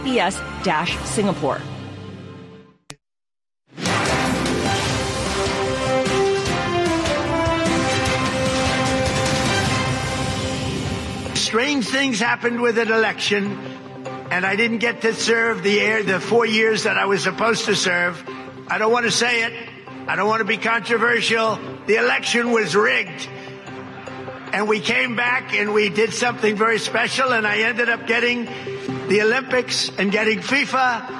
CBS-Singapore. Strange things happened with an election, and I didn't get to serve the 4 years that I was supposed to serve. I don't want to say it. I don't want to be controversial. The election was rigged. And we came back and we did something very special, and I ended up getting the Olympics and getting FIFA.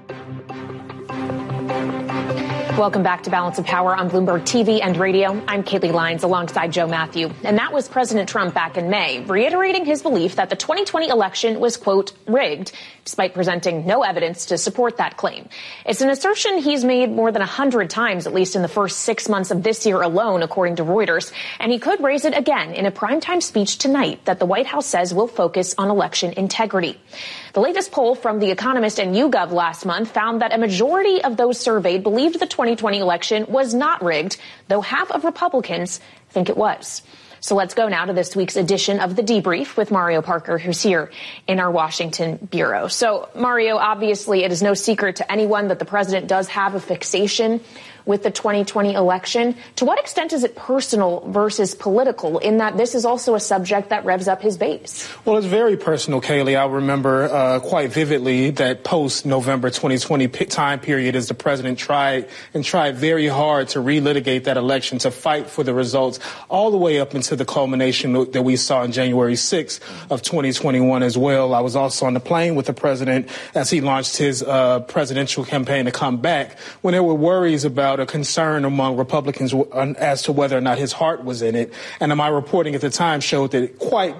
Welcome back to Balance of Power on Bloomberg TV and radio. I'm Kaylee Lyons alongside Joe Matthew. And that was President Trump back in May, reiterating his belief that the 2020 election was, quote, rigged, despite presenting no evidence to support that claim. It's an assertion he's made more than 100 times, at least in the first 6 months of this year alone, according to Reuters. And he could raise it again in a primetime speech tonight that the White House says will focus on election integrity. The latest poll from The Economist and YouGov last month found that a majority of those surveyed believed the 2020 election was not rigged, though half of Republicans think it was. So let's go now to this week's edition of The Debrief with Mario Parker, who's here in our Washington bureau. So, Mario, obviously it is no secret to anyone that the president does have a fixation with the 2020 election. To what extent is it personal versus political, in that this is also a subject that revs up his base? Well, it's very personal, Kaylee. I remember quite vividly that post-November 2020 time period as the president tried very hard to relitigate that election, to fight for the results all the way up into the culmination that we saw on January 6th of 2021 as well. I was also on the plane with the president as he launched his presidential campaign to come back, when there were worries about a concern among Republicans as to whether or not his heart was in it. And my reporting at the time showed that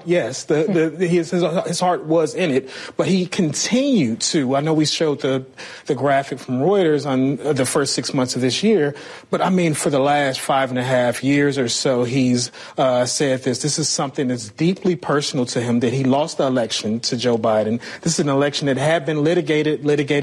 his heart was in it, but he continued to. I know we showed the graphic from Reuters on the first 6 months of this year, but I mean, for the last 5.5 years or so, he's said this is something that's deeply personal to him, that he lost the election to Joe Biden. This is an election that had been litigated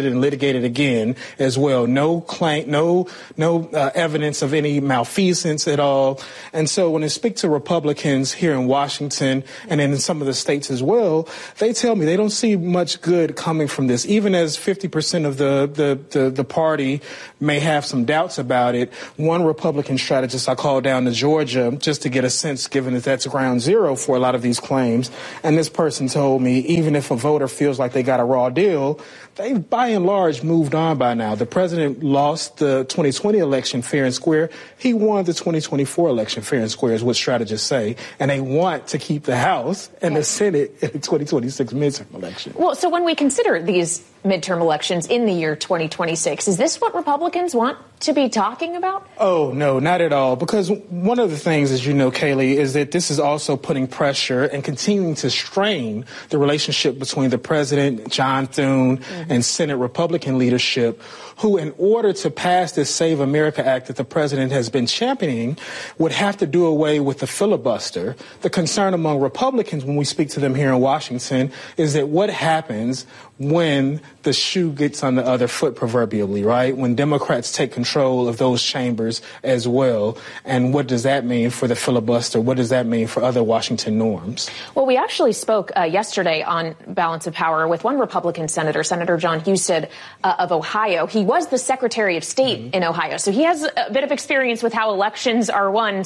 again as well. No claim, no evidence of any malfeasance at all. And so when I speak to Republicans here in Washington and in some of the states as well, they tell me they don't see much good coming from this. Even as 50% of the party may have some doubts about it, one Republican strategist I called down to Georgia just to get a sense, given that that's ground zero for a lot of these claims. And this person told me even if a voter feels like they got a raw deal, they've by and large moved on by now. The president lost the 2020 election fair and square. He won the 2024 election fair and square, is what strategists say. And they want to keep the House and the Senate in the 2026 midterm election. Well, so when we consider these midterm elections in the year 2026, is this what Republicans want to be talking about? Oh, no, not at all. Because one of the things, as you know, Kaylee, is that this is also putting pressure and continuing to strain the relationship between the president, John Thune, and Senate Republican leadership, who, in order to pass this Save America Act that the president has been championing, would have to do away with the filibuster. The concern among Republicans, when we speak to them here in Washington, is that what happens when the shoe gets on the other foot, proverbially, right? When Democrats take control of those chambers as well. And what does that mean for the filibuster? What does that mean for other Washington norms? Well, we actually spoke yesterday on Balance of Power with one Republican senator, Senator John Husted of Ohio. He was the Secretary of State in Ohio, so he has a bit of experience with how elections are run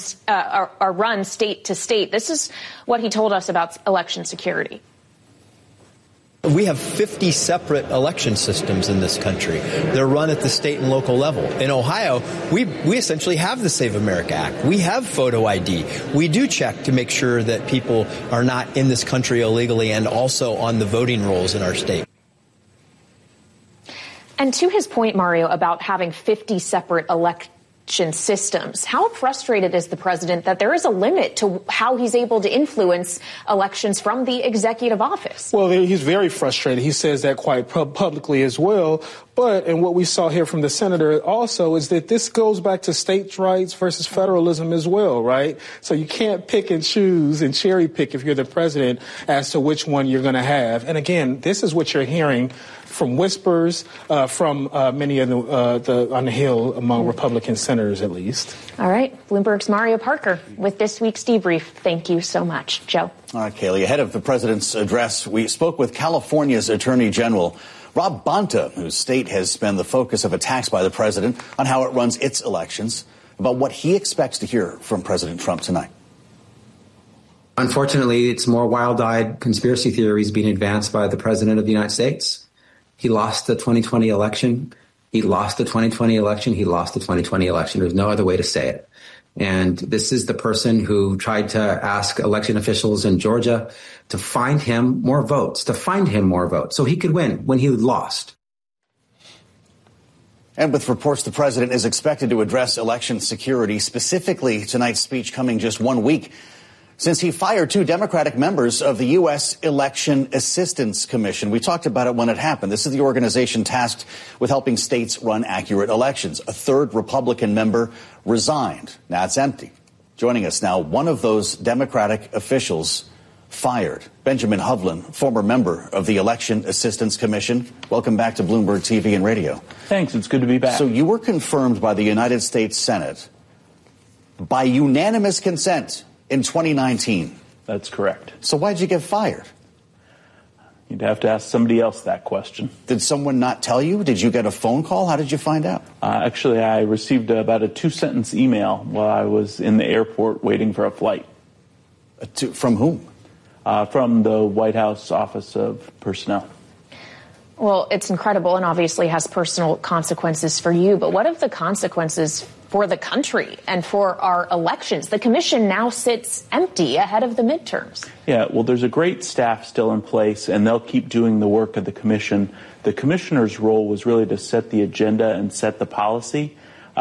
state to state. This is what he told us about election security. We have 50 separate election systems in this country. They're run at the state and local level. In Ohio, we essentially have the Save America Act. We have photo ID. We do check to make sure that people are not in this country illegally and also on the voting rolls in our state. And to his point, Mario, about having 50 separate election systems, how frustrated is the president that there is a limit to how he's able to influence elections from the executive office? Well, he's very frustrated. He says that quite publicly as well. But, and what we saw here from the senator also, is that this goes back to states' rights versus federalism as well, right? So you can't pick and choose and cherry pick if you're the president as to which one you're going to have. And again, this is what you're hearing from whispers from many of the on the Hill among Republican senators. senators at least. All right. Bloomberg's Mario Parker with this week's debrief. Thank you so much. Joe. All right, Kaylee. Ahead of the president's address, we spoke with California's Attorney General Rob Bonta, whose state has been the focus of attacks by the president on how it runs its elections, about what he expects to hear from President Trump tonight. Unfortunately, it's more wild-eyed conspiracy theories being advanced by the president of the United States. He lost the 2020 election. He lost the 2020 election. He lost the 2020 election. There's no other way to say it. And this is the person who tried to ask election officials in Georgia to find him more votes, so he could win when he lost. And with reports the president is expected to address election security, specifically tonight's speech coming just 1 week since he fired 2 Democratic members of the U.S. Election Assistance Commission. We talked about it when it happened. This is the organization tasked with helping states run accurate elections. A 3rd Republican member resigned. Now it's empty. Joining us now, one of those Democratic officials fired. Benjamin Hovland, former member of the Election Assistance Commission. Welcome back to Bloomberg TV and Radio. Thanks. It's good to be back. So you were confirmed by the United States Senate by unanimous consent in 2019. That's correct. So why'd you get fired? You'd have to ask somebody else that question. Did someone not tell you? Did you get a phone call? How did you find out? Actually, I received about a 2-sentence email while I was in the airport waiting for a flight. From whom? From the White House Office of Personnel. Well, it's incredible and obviously has personal consequences for you. But what of the consequences for the country and for our elections? The commission now sits empty ahead of the midterms. Yeah, well, there's a great staff still in place, and they'll keep doing the work of the commission. The commissioner's role was really to set the agenda and set the policy.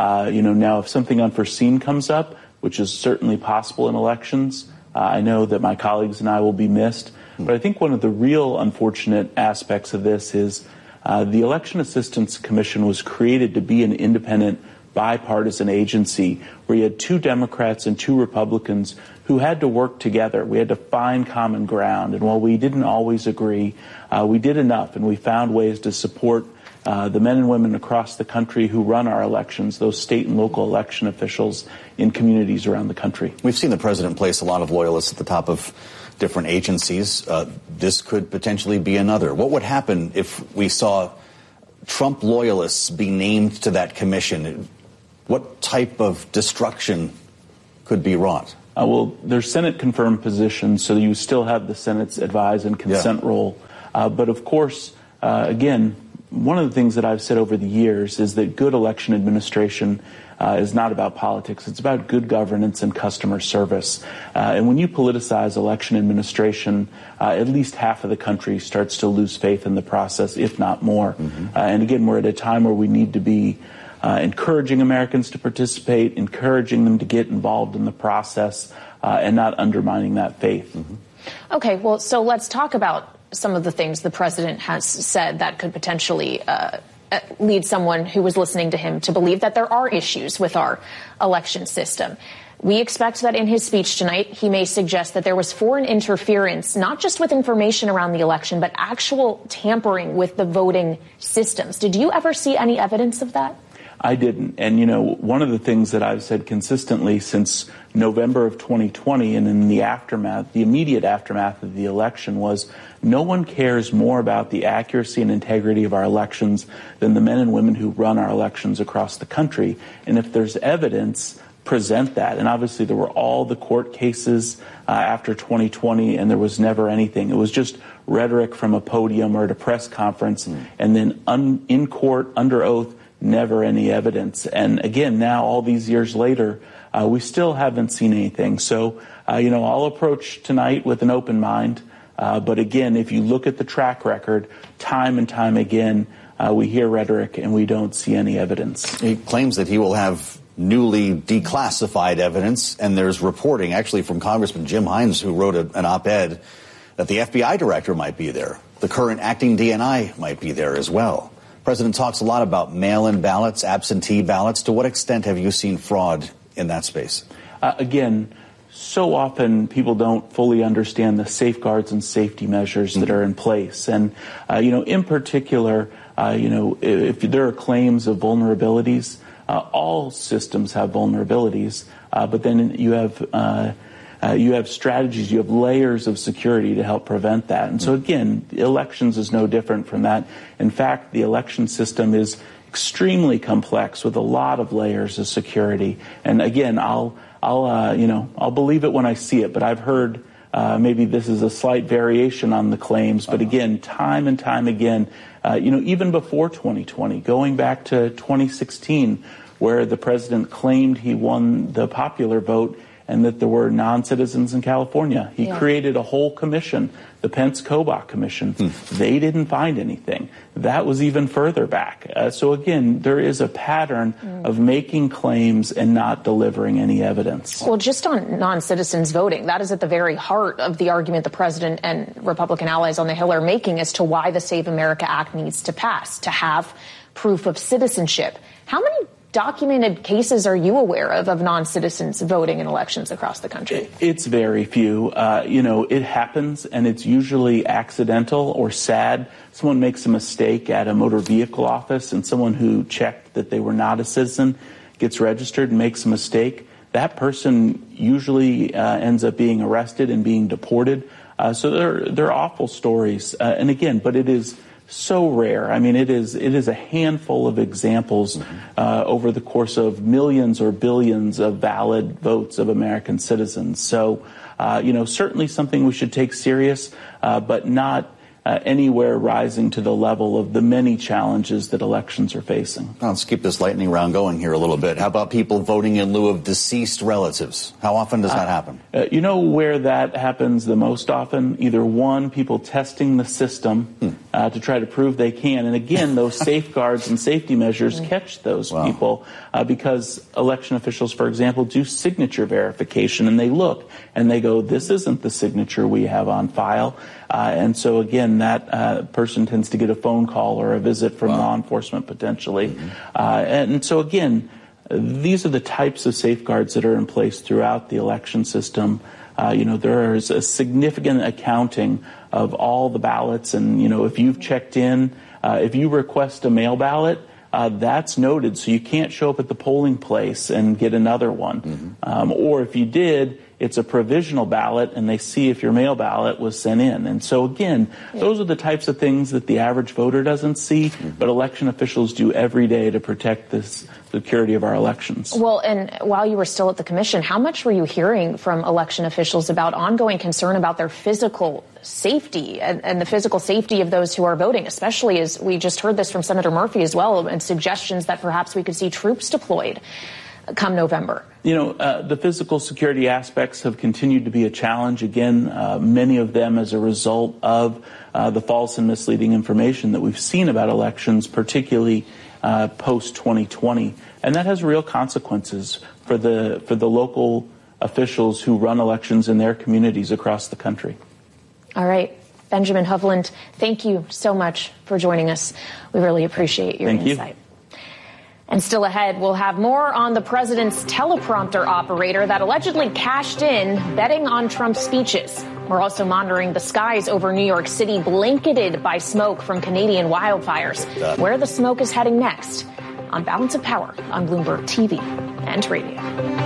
Now if something unforeseen comes up, which is certainly possible in elections, I know that my colleagues and I will be missed. But I think one of the real unfortunate aspects of this is the Election Assistance Commission was created to be an independent, bipartisan agency where you had 2 Democrats and 2 Republicans who had to work together. We had to find common ground. And while we didn't always agree, we did enough, and we found ways to support the men and women across the country who run our elections, those state and local election officials in communities around the country. We've seen the president place a lot of loyalists at the top of different agencies. This could potentially be another. What would happen if we saw Trump loyalists be named to that commission? What type of destruction could be wrought? Well, there's Senate-confirmed positions, so you still have the Senate's advise and consent role. But of course, again, one of the things that I've said over the years is that good election administration is not about politics. It's about good governance and customer service. And when you politicize election administration, at least half of the country starts to lose faith in the process, if not more. And again, we're at a time where we need to be encouraging Americans to participate, encouraging them to get involved in the process, and not undermining that faith. Okay, well, so let's talk about some of the things the president has said that could potentially lead someone who was listening to him to believe that there are issues with our election system. We expect that in his speech tonight, he may suggest that there was foreign interference, not just with information around the election, but actual tampering with the voting systems. Did you ever see any evidence of that? I didn't. And, one of the things that I've said consistently since November of 2020 and in the aftermath, the immediate aftermath of the election was no one cares more about the accuracy and integrity of our elections than the men and women who run our elections across the country. And if there's evidence, present that. And obviously there were all the court cases after 2020, and there was never anything. It was just rhetoric from a podium or at a press conference, and then in court, under oath, never any evidence. And again, now all these years later, we still haven't seen anything. So, I'll approach tonight with an open mind. But again, if you look at the track record, time and time again, we hear rhetoric and we don't see any evidence. He claims that he will have newly declassified evidence, and there's reporting actually from Congressman Jim Hines, who wrote an op-ed, that the FBI director might be there. The current acting DNI might be there as well. The president talks a lot about mail-in ballots, absentee ballots. To what extent have you seen fraud in that space? Again, so often people don't fully understand the safeguards and safety measures that are in place. And, in particular, if there are claims of vulnerabilities, all systems have vulnerabilities, but then you have strategies, you have layers of security to help prevent that. And so again, elections is no different from that. In fact, the election system is extremely complex with a lot of layers of security. And again, I'll believe it when I see it, but I've heard maybe this is a slight variation on the claims, but again, time and time again, even before 2020, going back to 2016, where the president claimed he won the popular vote and that there were non-citizens in California. He created a whole commission, the Pence-Kobach Commission. They didn't find anything. That was even further back. So again, there is a pattern of making claims and not delivering any evidence. Well, just on non-citizens voting, that is at the very heart of the argument the president and Republican allies on the Hill are making as to why the Save America Act needs to pass, to have proof of citizenship. How many documented cases are you aware of non-citizens voting in elections across the country? It's very few. It happens, and it's usually accidental or sad. Someone makes a mistake at a motor vehicle office, and someone who checked that they were not a citizen gets registered and makes a mistake. That person usually ends up being arrested and being deported. So they're awful stories. And again, but it is so rare. I mean, it is a handful of examples over the course of millions or billions of valid votes of American citizens. So, certainly something we should take serious, but not anywhere rising to the level of the many challenges that elections are facing. Well, let's keep this lightning round going here a little bit. How about people voting in lieu of deceased relatives? How often does that happen? Where that happens the most often? Either one, people testing the system to try to prove they can. And again, those safeguards and safety measures catch those people because election officials, for example, do signature verification, and they look and they go, this isn't the signature we have on file. And so, again, that person tends to get a phone call or a visit from law enforcement potentially. And so, again, these are the types of safeguards that are in place throughout the election system. There is a significant accounting of all the ballots. And, if you've checked in, if you request a mail ballot, that's noted. So you can't show up at the polling place and get another one. Or if you did, it's a provisional ballot, and they see if your mail ballot was sent in. And so, again, those are the types of things that the average voter doesn't see, but election officials do every day to protect the security of our elections. Well, and while you were still at the commission, how much were you hearing from election officials about ongoing concern about their physical safety and the physical safety of those who are voting, especially as we just heard this from Senator Murphy as well, and suggestions that perhaps we could see troops deployed come November? The physical security aspects have continued to be a challenge. Again, many of them as a result of the false and misleading information that we've seen about elections, particularly post-2020. And that has real consequences for the local officials who run elections in their communities across the country. All right. Benjamin Hovland, thank you so much for joining us. We really appreciate your insight. And still ahead, we'll have more on the president's teleprompter operator that allegedly cashed in betting on Trump's speeches. We're also monitoring the skies over New York City, blanketed by smoke from Canadian wildfires. Where the smoke is heading next on Balance of Power on Bloomberg TV and radio.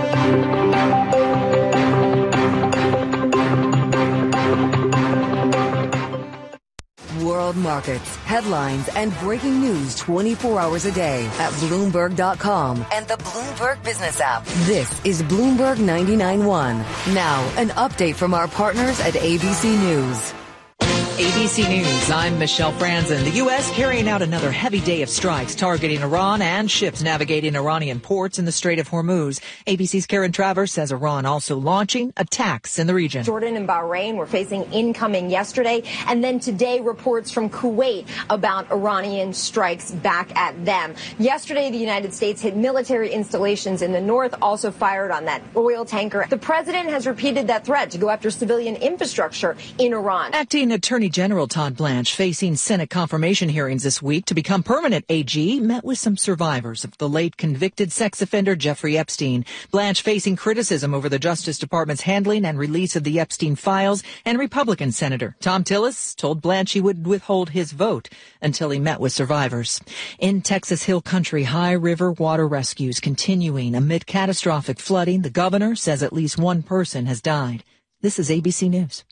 World markets, headlines, and breaking news 24 hours a day at Bloomberg.com and the Bloomberg Business app. This is Bloomberg 99.1. Now, an update from our partners at ABC News. ABC News, I'm Michelle Franzen. The U.S. carrying out another heavy day of strikes targeting Iran and ships navigating Iranian ports in the Strait of Hormuz. ABC's Karen Travers says Iran also launching attacks in the region. Jordan and Bahrain were facing incoming yesterday, and then today reports from Kuwait about Iranian strikes back at them. Yesterday, the United States hit military installations in the north, also fired on that oil tanker. The president has repeated that threat to go after civilian infrastructure in Iran. Acting Attorney General Todd Blanche, facing Senate confirmation hearings this week to become permanent AG, met with some survivors of the late convicted sex offender Jeffrey Epstein. Blanche facing criticism over the Justice Department's handling and release of the Epstein files, and Republican Senator Thom Tillis told Blanche he would withhold his vote until he met with survivors. In Texas Hill Country, high river water rescues continuing amid catastrophic flooding. The governor says at least one person has died. This is ABC News.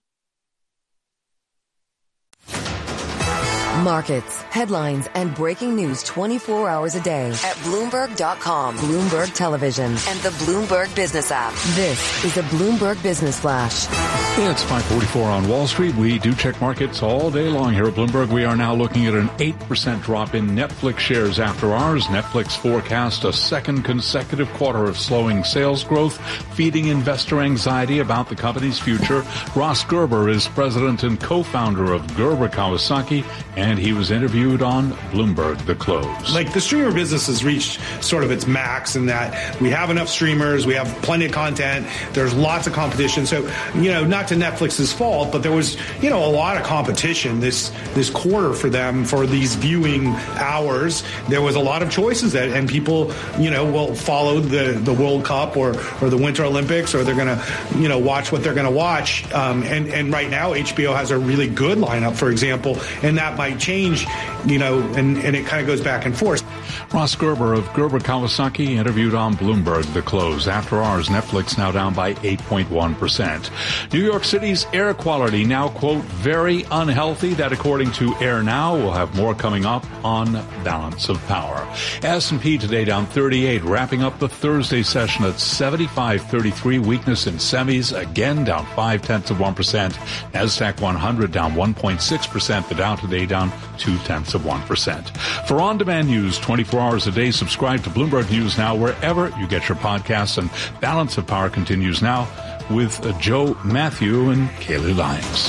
Markets, headlines, and breaking news 24 hours a day at Bloomberg.com, Bloomberg Television, and the Bloomberg Business app. This is a Bloomberg Business Flash. It's 5:44 on Wall Street. We do check markets all day long here at Bloomberg. We are now looking at an 8% drop in Netflix shares after hours. Netflix forecast a second consecutive quarter of slowing sales growth, feeding investor anxiety about the company's future. Ross Gerber is president and co-founder of Gerber Kawasaki, and he was interviewed on Bloomberg The Close. Like, the streamer business has reached sort of its max in that we have enough streamers, we have plenty of content, there's lots of competition. So, not to Netflix's fault, but there was, a lot of competition this quarter for them for these viewing hours. There was a lot of choices and people, will follow the World Cup or the Winter Olympics, or they're going to, watch what they're going to watch. And right now, HBO has a really good lineup, for example, and that might change, and it kind of goes back and forth. Ross Gerber of Gerber Kawasaki interviewed on Bloomberg The Close. After hours, Netflix now down by 8.1%. New York City's air quality now, quote, very unhealthy. That, according to Air Now. We'll have more coming up on Balance of Power. S&P today down 38, wrapping up the Thursday session at 75.33. Weakness in semis, again down 0.5%. NASDAQ 100 down 1.6%. The Dow today down 0.2%. For on-demand news 24 hours a day, subscribe to Bloomberg News Now wherever you get your podcasts. And Balance of Power continues now with Joe Matthew and Kaylee Lyons.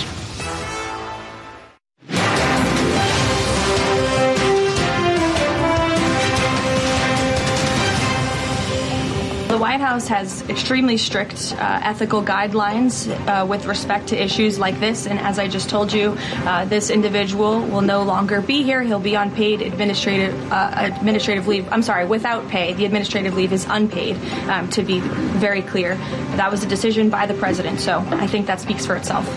The White House has extremely strict ethical guidelines with respect to issues like this. And as I just told you, this individual will no longer be here. He'll be on paid administrative leave. I'm sorry, without pay. The administrative leave is unpaid, to be very clear. That was a decision by the president. So I think that speaks for itself.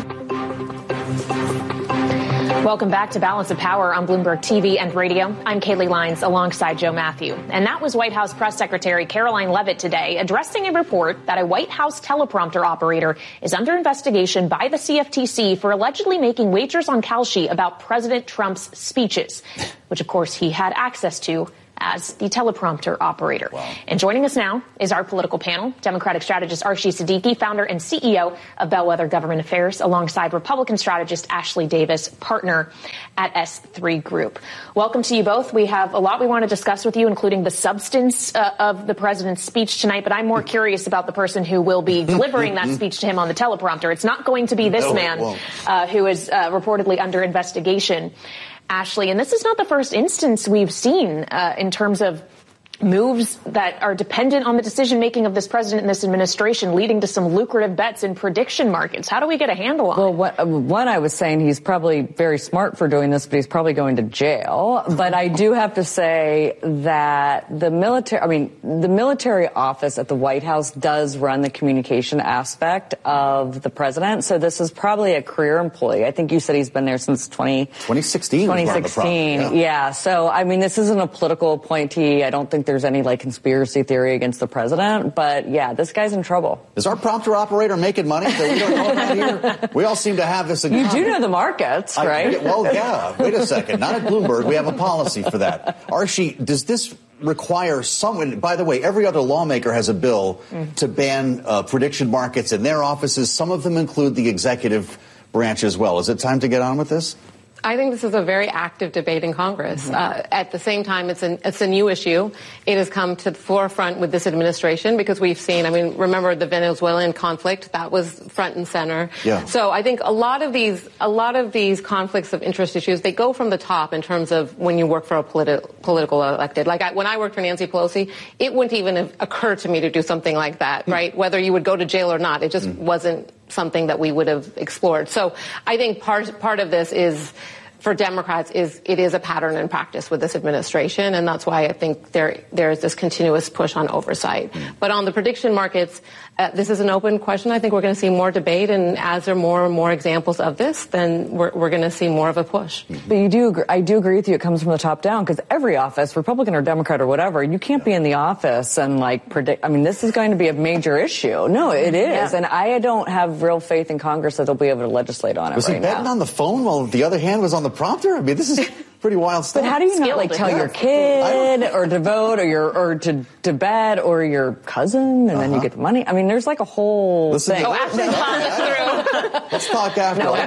Welcome back to Balance of Power on Bloomberg TV and radio. I'm Kaylee Lyons alongside Joe Matthew. And that was White House Press Secretary Caroline Leavitt today addressing a report that a White House teleprompter operator is under investigation by the CFTC for allegedly making wagers on Kalshi about President Trump's speeches, which, of course, he had access to as the teleprompter operator. Wow. And joining us now is our political panel, Democratic strategist Arshie Siddiqui, founder and CEO of Bellwether Government Affairs, alongside Republican strategist Ashley Davis, partner at S3 Group. Welcome to you both. We have a lot we want to discuss with you, including the substance of the president's speech tonight, but I'm more curious about the person who will be delivering that speech to him on the teleprompter. It's not going to be this man who is reportedly under investigation. Ashley, and this is not the first instance we've seen in terms of moves that are dependent on the decision-making of this president and this administration, leading to some lucrative bets in prediction markets. How do we get a handle on it? Well, one, I was saying he's probably very smart for doing this, but he's probably going to jail. But I do have to say that the military office at the White House does run the communication aspect of the president. So this is probably a career employee. I think you said he's been there since 2016. 2016, yeah. So, this isn't a political appointee. I don't think there's any conspiracy theory against the president, but yeah, this guy's in trouble. Is our prompter operator making money that we don't know about here? We all seem to have this in common. You do know the markets, right? Well, yeah. Wait a second. Not at Bloomberg. We have a policy for that. Arshie, does this require someone? By the way, every other lawmaker has a bill to ban prediction markets in their offices. Some of them include the executive branch as well. Is it time to get on with this? I think this is a very active debate in Congress. At the same time, it's a new issue. It has come to the forefront with this administration because we've seen, remember the Venezuelan conflict, that was front and center. Yeah. So I think a lot of these conflicts of interest issues, they go from the top in terms of when you work for a political elected. When I worked for Nancy Pelosi, it wouldn't even have occurred to me to do something like that, right? Whether you would go to jail or not, it just wasn't something that we would have explored. So I think part of this is, for Democrats, it is a pattern and practice with this administration, and that's why I think there is this continuous push on oversight. But on the prediction markets, this is an open question. I think we're going to see more debate, and as there are more and more examples of this, then we're going to see more of a push. But I do agree with you. It comes from the top down, because every office, Republican or Democrat or whatever, you can't be in the office and predict. I mean, this is going to be a major issue. No, it is, and I don't have real faith in Congress that they'll be able to legislate on it. Was he betting on the phone while the other hand was on the prompter? I mean, this is pretty wild stuff. But how do you not tell your kid or to vote or to bet or your cousin and then you get the money? I mean, there's a whole thing. Oh, actually, let's talk after. No, I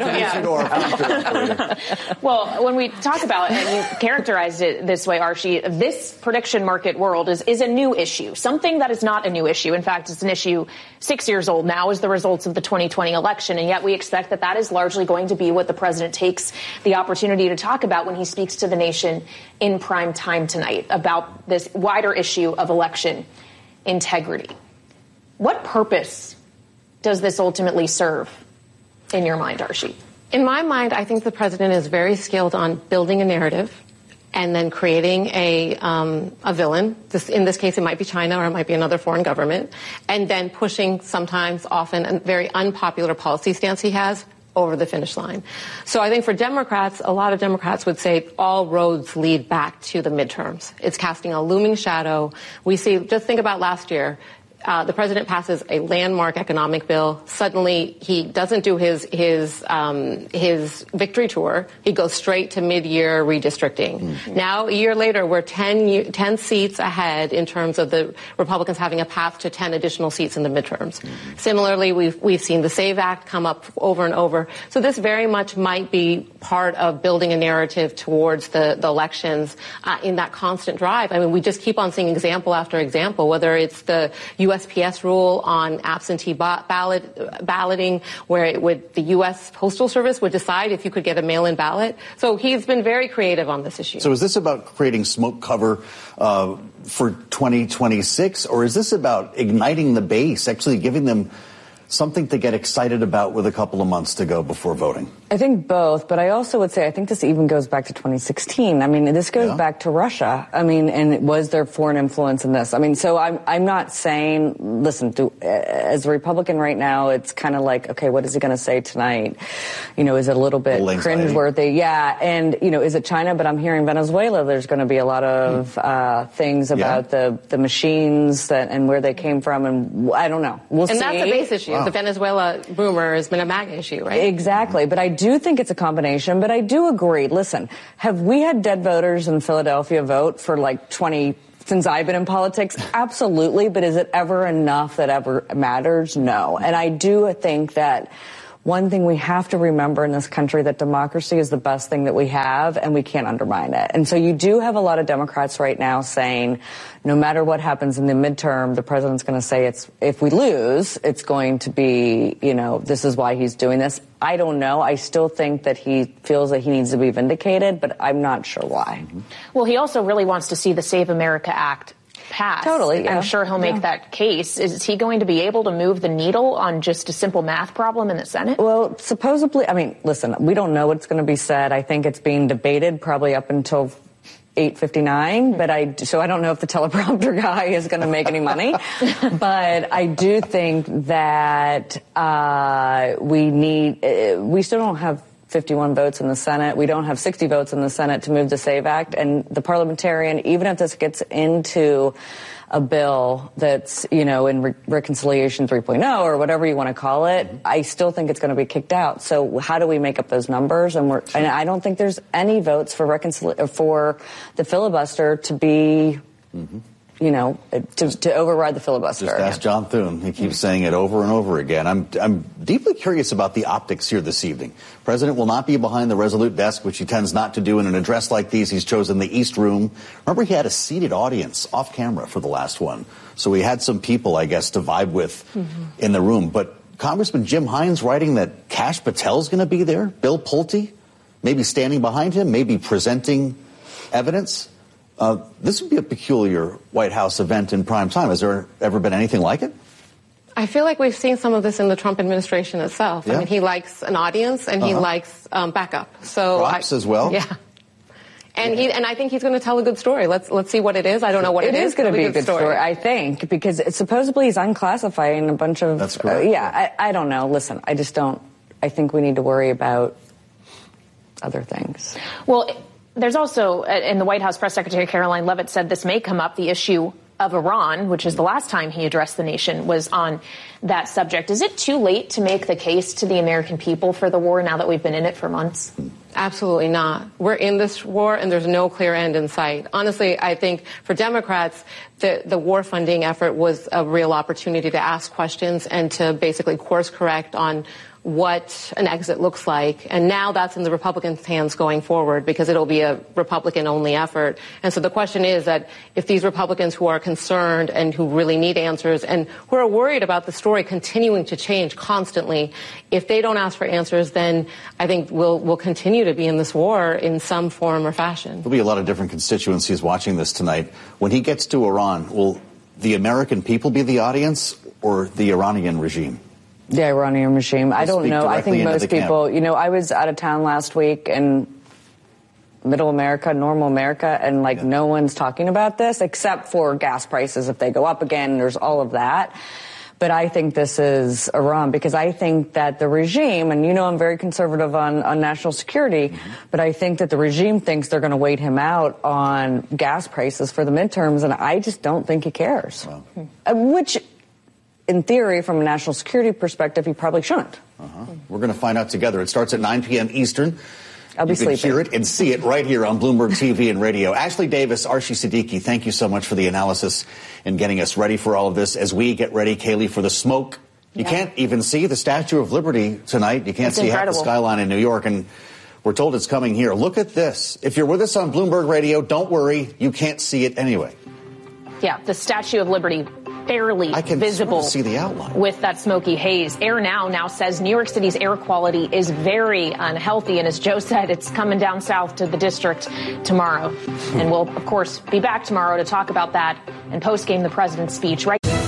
don't. Well, when we talk about, and you characterized it this way, Archie, this prediction market world is a new issue, something that is not a new issue. In fact, it's an issue 6 years old now as the results of the 2020 election. And yet we expect that is largely going to be what the president takes the opportunity to talk about when he speaks to the nation in prime time tonight about this wider issue of election integrity. What purpose does this ultimately serve in your mind, Archie? In my mind, I think the president is very skilled on building a narrative and then creating a villain. In this case, it might be China or it might be another foreign government, and then pushing sometimes, often, a very unpopular policy stance he has over the finish line. So I think for Democrats, a lot of Democrats would say all roads lead back to the midterms. It's casting a looming shadow. We see, just think about last year. The president passes a landmark economic bill. Suddenly, he doesn't do his victory tour. He goes straight to mid-year redistricting. Mm-hmm. Now, a year later, we're 10 seats ahead in terms of the Republicans having a path to 10 additional seats in the midterms. Mm-hmm. Similarly, we've seen the SAVE Act come up over and over. So this very much might be part of building a narrative towards the elections in that constant drive. I mean, we just keep on seeing example after example, whether it's the USPS rule on absentee balloting, where the U.S. Postal Service would decide if you could get a mail-in ballot. So he's been very creative on this issue. So is this about creating smoke cover for 2026, or is this about igniting the base, actually giving them something to get excited about with a couple of months to go before voting? I think both, but I also would say I think this even goes back to 2016. I mean, this goes back to Russia. I mean, and was there foreign influence in this? I mean, so I'm not saying, listen, as a Republican right now, it's kind of like, okay, what is he going to say tonight? You know, is it a little bit cringeworthy? Yeah, and, you know, is it China? But I'm hearing Venezuela, there's going to be a lot of things about the machines and where they came from, and I don't know. We'll see. And that's a base issue. Wow. The Venezuela rumor has been a MAGA issue, right? Exactly. But I do think it's a combination. But I do agree. Listen, have we had dead voters in Philadelphia vote for like 20 since I've been in politics? Absolutely. But is it ever enough that ever matters? No. And I do think that one thing we have to remember in this country, that democracy is the best thing that we have, and we can't undermine it. And so you do have a lot of Democrats right now saying, no matter what happens in the midterm, the president's going to say if we lose, it's going to be, you know, this is why he's doing this. I don't know. I still think that he feels that he needs to be vindicated, but I'm not sure why. Mm-hmm. Well, he also really wants to see the Save America Act pass. Totally. Yeah. I'm sure he'll make that case. Is he going to be able to move the needle on just a simple math problem in the Senate? Well, supposedly, I mean, listen, we don't know what's going to be said. I think it's being debated probably up until 8:59, but I don't know if the teleprompter guy is going to make any money. But I do think that we still don't have 51 votes in the Senate. We don't have 60 votes in the Senate to move the SAVE Act. And the parliamentarian, even if this gets into a bill that's, you know, in Reconciliation 3.0 or whatever you want to call it, I still think it's going to be kicked out. So how do we make up those numbers? And I don't think there's any votes for the filibuster to be, you know, to override the filibuster. Just ask John Thune. He keeps saying it over and over again. I'm deeply curious about the optics here this evening. President will not be behind the Resolute desk, which he tends not to do in an address like these. He's chosen the East Room. Remember, he had a seated audience off camera for the last one. So he had some people, I guess, to vibe with in the room. But Congressman Jim Hines writing that Kash Patel's going to be there, Bill Pulte, maybe standing behind him, maybe presenting evidence. This would be a peculiar White House event in prime time. Has there ever been anything like it? I feel like we've seen some of this in the Trump administration itself. Yeah. I mean, he likes an audience and he likes backup. So props as well. Yeah. And I think he's going to tell a good story. Let's see what it is. I don't know what it is. It is going to be a good story, I think, because supposedly he's unclassifying a bunch of. That's correct. I don't know. Listen, I just don't. I think we need to worry about other things. Well, there's also, in the White House, Press Secretary Caroline Leavitt said this may come up, the issue of Iran, which is the last time he addressed the nation, was on that subject. Is it too late to make the case to the American people for the war now that we've been in it for months? Absolutely not. We're in this war and there's no clear end in sight. Honestly, I think for Democrats, the war funding effort was a real opportunity to ask questions and to basically course correct on what an exit looks like. And now that's in the Republicans' hands going forward because it'll be a Republican-only effort. And so the question is that if these Republicans who are concerned and who really need answers and who are worried about the story continuing to change constantly, if they don't ask for answers, then I think we'll continue to be in this war in some form or fashion. There'll be a lot of different constituencies watching this tonight. When he gets to Iran, will the American people be the audience or the Iranian regime? The Iranian regime. I don't know. I think most people, I was out of town last week in middle America, normal America, and no one's talking about this except for gas prices. If they go up again, there's all of that. But I think this is Iran because I think that the regime, and I'm very conservative on national security, but I think that the regime thinks they're going to wait him out on gas prices for the midterms, and I just don't think he cares. Wow. Which, in theory, from a national security perspective, he probably shouldn't. We're going to find out together. It starts at 9 p.m. Eastern. I'll be sleeping. You can hear it and see it right here on Bloomberg TV and radio. Ashley Davis, Arshie Siddiqui, thank you so much for the analysis and getting us ready for all of this as we get ready, Kaylee, for the smoke. You can't even see the Statue of Liberty tonight. You can't see half the skyline in New York, and we're told it's coming here. Look at this. If you're with us on Bloomberg Radio, don't worry. You can't see it anyway. Yeah, the Statue of Liberty barely visible see the outline with that smoky haze. Air Now says New York City's air quality is very unhealthy. And as Joe said, it's coming down south to the district tomorrow. And we'll, of course, be back tomorrow to talk about that and post-game the president's speech. Right.